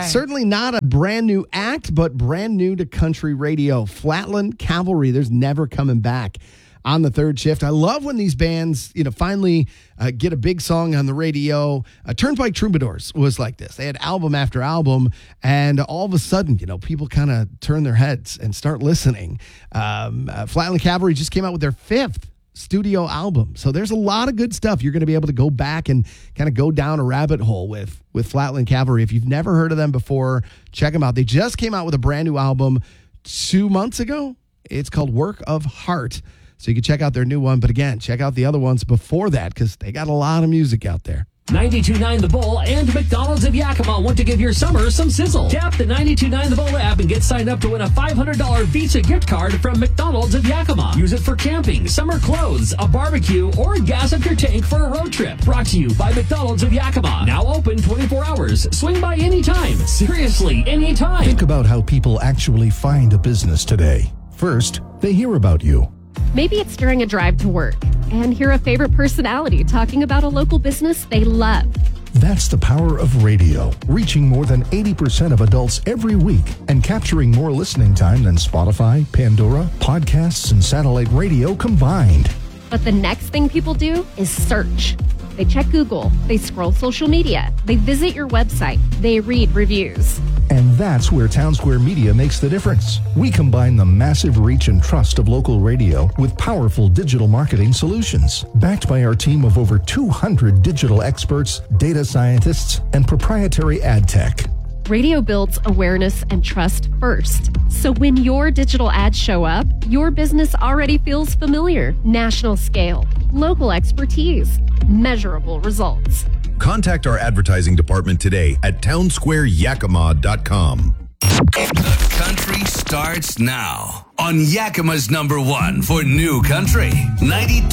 Certainly not a brand new act, but brand new to country radio. Flatland Cavalry, there's never coming back on the third shift. I love when these bands, finally get a big song on the radio. Turnpike Troubadours was like this. They had album after album, and all of a sudden, people kind of turn their heads and start listening. Flatland Cavalry just came out with their 5th studio album. So there's a lot of good stuff. You're going to be able to go back and kind of go down a rabbit hole with Flatland Cavalry. If you've never heard of them before, check them out. They just came out with a brand new album 2 months ago. It's called Work of Heart. So you can check out their new one. But again, check out the other ones before that because they got a lot of music out there. 92.9 The Bull and McDonald's of Yakima want to give your summer some sizzle. Tap the 92.9 The Bull app and get signed up to win a $500 Visa gift card from McDonald's of Yakima. Use it for camping, summer clothes, a barbecue, or gas up your tank for a road trip. Brought to you by McDonald's of Yakima. Now open 24 hours. Swing by anytime. Seriously, anytime. Think about how people actually find a business today. First, they hear about you. Maybe it's during a drive to work and hear a favorite personality talking about a local business they love. That's the power of radio, reaching more than 80% of adults every week and capturing more listening time than Spotify, Pandora, podcasts, and satellite radio combined. But the next thing people do is search. They check Google, they scroll social media, they visit your website, they read reviews. And that's where Townsquare Media makes the difference. We combine the massive reach and trust of local radio with powerful digital marketing solutions, backed by our team of over 200 digital experts, data scientists, and proprietary ad tech. Radio builds awareness and trust first. So when your digital ads show up, your business already feels familiar. National scale, local expertise, measurable results. Contact our advertising department today at townsquareyakima.com. The country starts now on Yakima's #1 for new country, 92.